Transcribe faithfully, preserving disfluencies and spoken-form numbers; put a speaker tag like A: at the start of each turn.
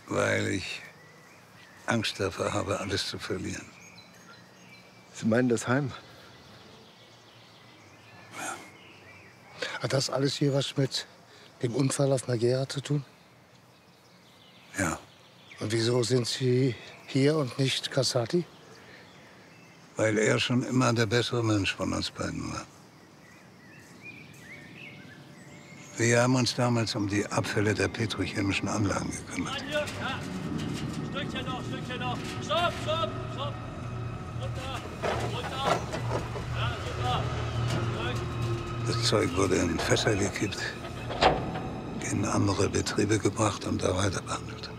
A: Weil ich Angst davor habe, alles zu verlieren.
B: Sie meinen das Heim?
A: Ja.
C: Hat das alles hier was mit dem Unfall auf Marghera zu tun?
A: Ja.
C: Und wieso sind Sie hier und nicht Kassati?
A: Weil er schon immer der bessere Mensch von uns beiden war. Wir haben uns damals um die Abfälle der petrochemischen Anlagen gekümmert.
D: Ja. Stückchen noch, Stückchen noch. Stopp, stopp, stopp. Runter, runter. Ja, super. Zurück.
A: Das Zeug wurde in Fässer gekippt, in andere Betriebe gebracht und da weiter behandelt.